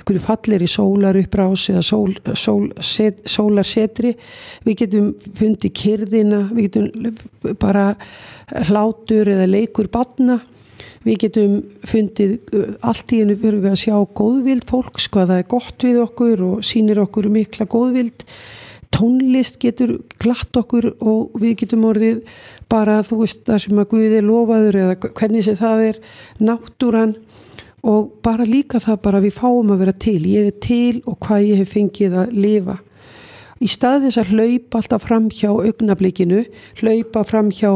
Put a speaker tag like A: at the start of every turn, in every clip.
A: einhverju fallegri sólarupprás eða sólarsetri, við getum fundið kyrrðina, við getum bara hlátur eða leikur barna, við getum fundið allt í einu fyrir við að sjá góðvild fólks, hvað það gott við okkur og sýnir okkur mikla góðvild. Tónlist getur glatt okkur og við getum orðið bara, þú veist, það sem að Guð lofaður eða hvernig sem það náttúran og bara líka það bara við fáum að vera til. Ég til og hvað ég hef fengið að lifa. Í stað þess að hlaupa alltaf fram hjá augnablikinu, hlaupa fram hjá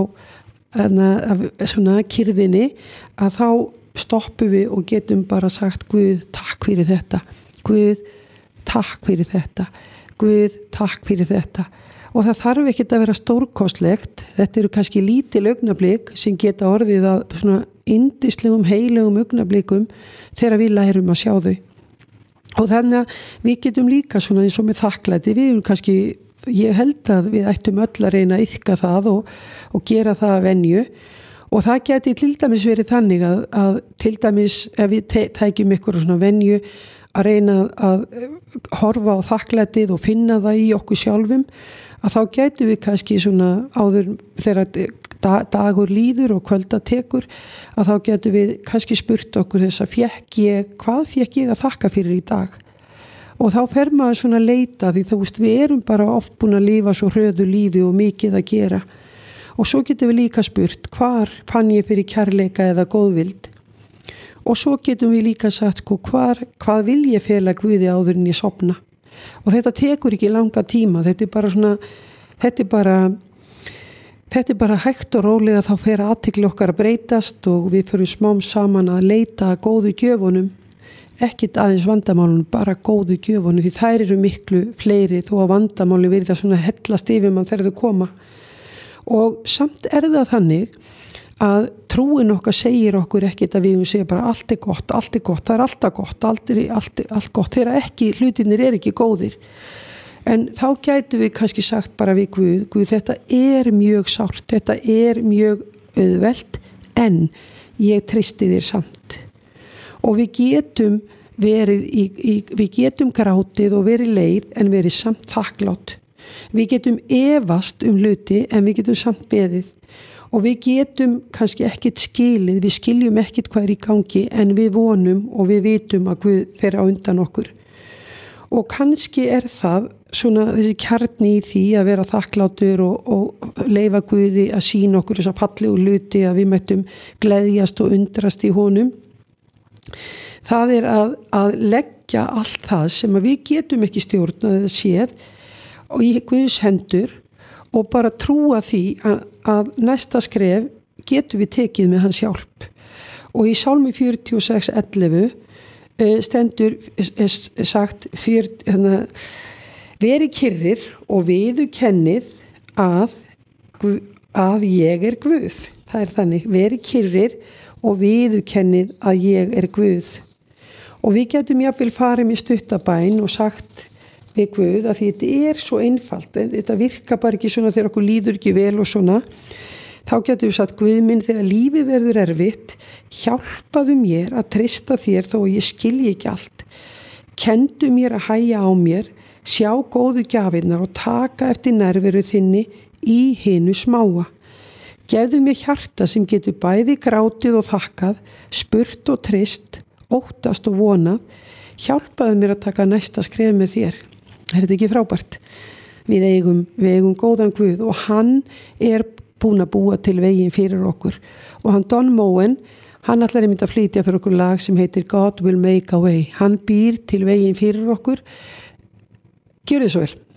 A: svona kyrðinni, að þá stoppum við og getum bara sagt Guð, takk fyrir þetta. Guð, takk fyrir þetta. Guð, takk fyrir þetta. Og það þarf ekkert að vera stórkostlegt. Þetta eru kannski lítil augnablik sem geta orðið að svona yndislegum, heilegum augnablikum þegar við lærum að sjá þau. Og þannig að við getum líka svona eins og með þakklæti. Við erum kannski, ég held að við ættum öll að reyna að iðka það og gera það að venju. Og það geti til dæmis verið þannig að til dæmis ef við tækjum ykkur svona venju að reyna að horfa á þakklætið og finna það í okkur sjálfum, að þá gætum við kannski svona áður þegar dagur líður og kvölda tekur, að þá gætum við kannski spurt okkur þess að hvað fékk ég að þakka fyrir í dag? Og þá fer maður svona að leita því þú veist, við erum bara oft búin að lifa svo hröðu lífi og mikið að gera. Og svo getum við líka spurt, hvar fann ég fyrir kærleika eða góðvild? Og svo getum við líka sagt, sko, hvað vil ég fela Guði áður en ég sofna? Og þetta tekur ekki langa tíma, þetta er bara hægt og rólega þá fer athygli okkar að breytast og við förum smám saman að leita að góðu gjöfunum, ekkert aðeins vandamálunum, bara góðu gjöfunum, því þær eru miklu fleiri þó að vandamáli verið það svona hellast yfir mann þegar þau koma. Og samt er það þannig að trúin okkar segir okkur ekkert að við segja bara allt er gott, það er alltaf gott, allt gott, þegar ekki, hlutinir er ekki góðir. En þá gætum við kannski sagt bara við Guð, þetta er mjög sárt, þetta er mjög auðvelt, en ég treysti þér samt. Og við getum við getum grátið og verið leið en verið samt þakklátt. Við getum efast hluti en við getum samt beðið. Og við getum kannski ekkert skilið, við skiljum ekkert hvað er í gangi, en við vonum og við vitum að Guð fer á undan okkur. Og kannski er það svona þessi kjarni í því að vera þakklátur og leyfa Guði að sýna okkur þess að fallegu hluti að við mættum gleðjast og undrast í honum. Það er að leggja allt það sem að við getum ekki stjórnað eða séð og í Guðs hendur og bara trúa því að næsta skref getum við tekið með hans hjálp. Og í Sálmi 46:11 stendur sagt verið kyrrir og viðurkennið að ég er Guð. Það er þannig, verið kyrrir og viðurkennið að ég er Guð. Og við getum jafnvel farið með stuttabæn og sagt við Guð að því þetta er svo einfalt, þetta virkar bara ekki svona þegar okkur líður ekki vel og svona, þá getum við sagt Guð minn, þegar lífið verður erfitt, hjálpaðu mér að treysta þér þó að ég skilji ekki allt, kenndu mér að hægja á mér, sjá góðu gjafirnar og taka eftir nærveru þinni í hinu smáa. Gefðu mér hjarta sem getur bæði grátið og þakkað, spurt og treyst, óttast og vonað, hjálpaðu mér að taka næsta skref með þér. Er þetta ekki frábært? Við eigum góðan Guð og hann er búin að búa til veginn fyrir okkur. Og hann Don Moen, hann ætlar að flytja fyrir okkur lag sem heitir God Will Make a Way. Hann býr til veginn fyrir okkur. Gjörðu svo vel.